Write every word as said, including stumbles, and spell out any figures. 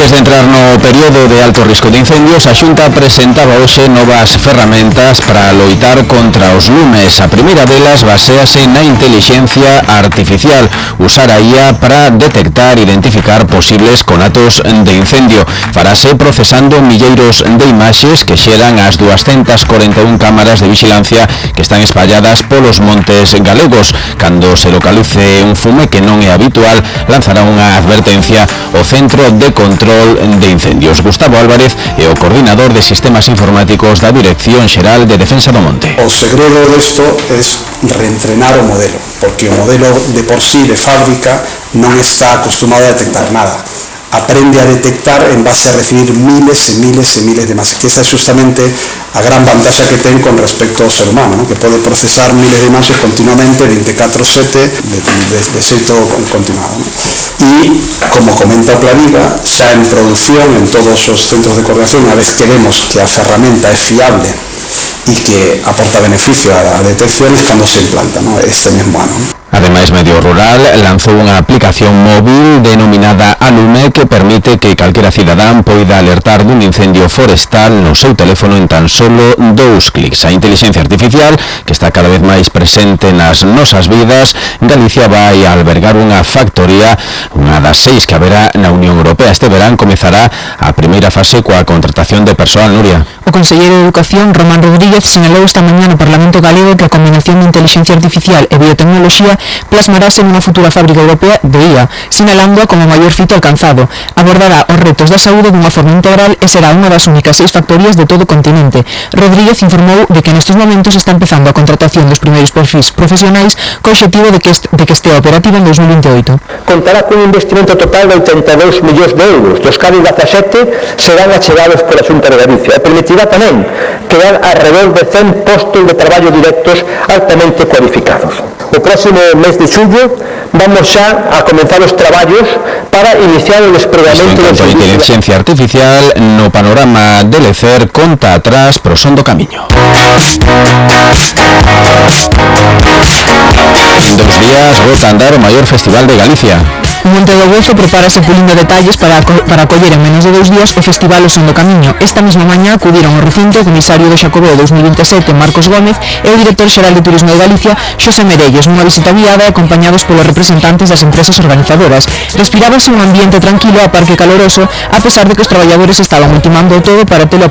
Antes de entrar no período de alto risco de incendios, a Xunta presentaba hoxe novas ferramentas para loitar contra os lumes. A primeira delas basease na intelixencia artificial, usar a I A para detectar e identificar posibles conatos de incendio. Farase procesando milleiros de imaxes que xeran as doscientas cuarenta y una cámaras de vigilancia que están espalladas polos montes galegos. Cando se localice un fume que non é habitual, lanzará unha advertencia ao Centro de Control de Incendios. Gustavo Álvarez é o coordinador de sistemas informáticos da Dirección Xeral de Defensa do Monte. O segredo desto é reentrenar o modelo, porque o modelo de por sí de fábrica non está acostumado a detectar nada. Aprende a detectar en base a recibir miles e miles e miles de imaxes, que esa é justamente a gran vantaxa que ten con respecto ao ser humano, ¿no? Que pode procesar miles de imaxes continuamente, veinticuatro sete, de, de, de xeito continuado, ¿no? E, como comenta o Planiga, xa en produción en todos os centros de coordinación, unha vez que vemos que a ferramenta é fiable e que aporta beneficio a detecciones cando se implanta, ¿no? Este mesmo ano, ¿no? Ademais, Medio Rural lanzou unha aplicación móvil denominada Alume que permite que calquera cidadán poida alertar dun incendio forestal no seu teléfono en tan solo dous clics. A inteligencia artificial, que está cada vez máis presente nas nosas vidas, Galicia vai albergar unha factoría, unha das seis que haberá na Unión Europea. Este verán comezará a primeira fase coa contratación de persoal. Nuria. O conselleiro de Educación, Román Rodríguez, sinalou esta mañá no Parlamento galego que a combinación de inteligencia artificial e biotecnoloxía plasmarase nunha futura fábrica europea de I A, sinalándoa como o maior fito alcanzado. Abordará os retos da saúde dunha forma integral e será unha das únicas seis factorías de todo o continente. Rodríguez informou de que nestes momentos está empezando a contratación dos primeiros perfis profesionais co obxectivo de que, est de que estea operativa en dos mil vinte e oito. Contará cun investimento total de oitenta e dous millóns de euros, dos cales dezasete serán achegados pola Xunta de Galicia, e permitirá tamén crear alrededor de cen postos de traballo directos altamente cualificados. O próximo mes de xullo vamos xa a comenzar os traballos para iniciar o despregamento do servicio. A inteligencia artificial no panorama de Lecer conta atrás pro son do camiño. En dous días volta a andar o maior festival de Galicia. O Monte do Gozo prepárase pulindo detalles para, para acoller en menos de dous días o Festival O Son do Camiño. Esta mesma mañá acudiron ao recinto o comisario do Xacobeo dous mil vinte e sete, Marcos Gómez, e o director xeral de Turismo de Galicia, Xosé Merelles, nunha visita guiada acompañados polos representantes das empresas organizadoras. Respirábase un ambiente tranquilo a parque caloroso, a pesar de que os traballadores estaban ultimando todo para telo